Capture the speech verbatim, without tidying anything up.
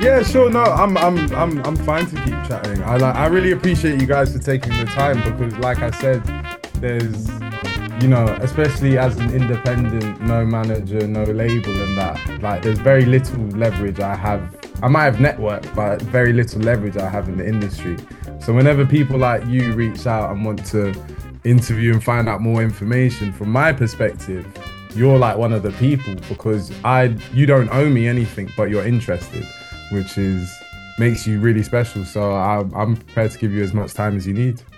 Yeah, sure. No, I'm I'm I'm I'm fine to keep chatting. I like I really appreciate you guys for taking the time because like I said, there's you know, especially as an independent, no manager, no label and that, like there's very little leverage I have. I might have network, but very little leverage I have in the industry. So whenever people like you reach out and want to interview and find out more information, from my perspective, you're like one of the people because I you don't owe me anything, but you're interested, which is makes you really special. So I, I'm prepared to give you as much time as you need.